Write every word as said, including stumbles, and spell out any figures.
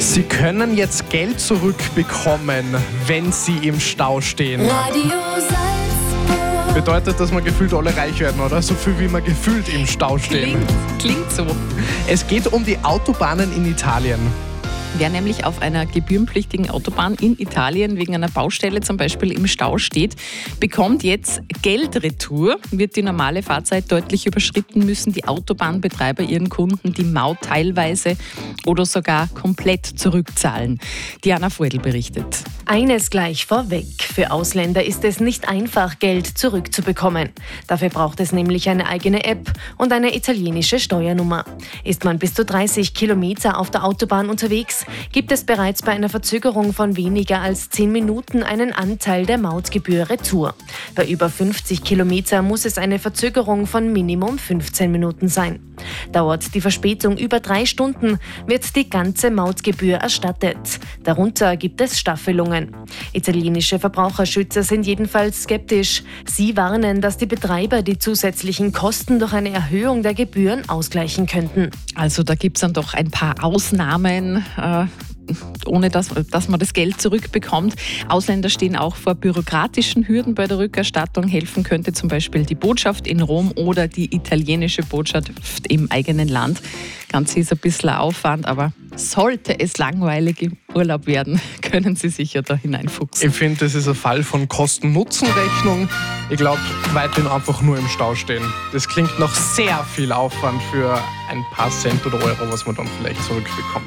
Sie können jetzt Geld zurückbekommen, wenn Sie im Stau stehen. Radio Salzburg. Bedeutet, dass wir gefühlt alle reich werden, oder? So viel wie wir gefühlt im Stau stehen. Klingt, klingt so. Es geht um die Autobahnen in Italien. Wer nämlich auf einer gebührenpflichtigen Autobahn in Italien wegen einer Baustelle zum Beispiel im Stau steht, bekommt jetzt Geldretour. Wird die normale Fahrzeit deutlich überschritten, müssen die Autobahnbetreiber ihren Kunden die Maut teilweise oder sogar komplett zurückzahlen. Diana Voedl berichtet. Eines gleich vorweg. Für Ausländer ist es nicht einfach, Geld zurückzubekommen. Dafür braucht es nämlich eine eigene App und eine italienische Steuernummer. Ist man bis zu dreißig Kilometer auf der Autobahn unterwegs, gibt es bereits bei einer Verzögerung von weniger als zehn Minuten einen Anteil der Mautgebühr retour. Bei über fünfzig Kilometer muss es eine Verzögerung von Minimum fünfzehn Minuten sein. Dauert die Verspätung über drei Stunden, wird die ganze Mautgebühr erstattet. Darunter gibt es Staffelungen. Italienische Verbraucherschützer sind jedenfalls skeptisch. Sie warnen, dass die Betreiber die zusätzlichen Kosten durch eine Erhöhung der Gebühren ausgleichen könnten. Also da gibt es dann doch ein paar Ausnahmen, äh, ohne dass, dass man das Geld zurückbekommt. Ausländer stehen auch vor bürokratischen Hürden bei der Rückerstattung. Helfen könnte zum Beispiel die Botschaft in Rom oder die italienische Botschaft im eigenen Land. Ganze ist ein bisschen Aufwand, aber sollte es langweilig im Urlaub werden, können Sie sicher da hineinfuchsen. Ich finde, das ist ein Fall von Kosten-Nutzen-Rechnung. Ich glaube, weiterhin einfach nur im Stau stehen. Das klingt nach sehr viel Aufwand für ein paar Cent oder Euro, was man dann vielleicht zurückbekommt.